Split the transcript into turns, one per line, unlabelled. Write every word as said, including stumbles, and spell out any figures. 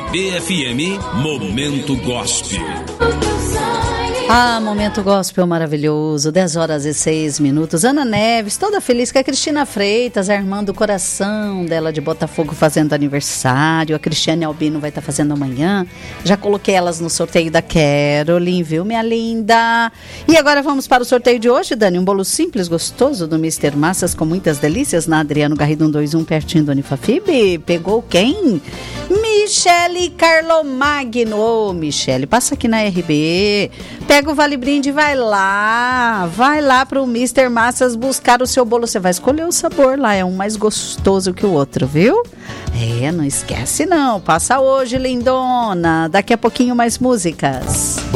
R B F M Momento Gospel.
Ah, Momento Gospel maravilhoso, dez horas e seis minutos. Ana Neves, toda feliz, que a Cristina Freitas, a irmã do coração dela de Botafogo, fazendo aniversário. A Cristiane Albino vai estar fazendo amanhã. Já coloquei elas no sorteio da Caroline, viu, minha linda? E agora vamos para o sorteio de hoje, Dani. Um bolo simples, gostoso do mister Massas, com muitas delícias, na Adriano Garrido cento e vinte e um, pertinho do Unifafib. Pegou quem? Michele Carlomagno. Ô, Michele, passa aqui na R B. Pega o Vale Brinde e vai lá. Vai lá pro mister Massas buscar o seu bolo. Você vai escolher o sabor lá. É um mais gostoso que o outro, viu? É, não esquece não. Passa hoje, lindona. Daqui a pouquinho mais músicas.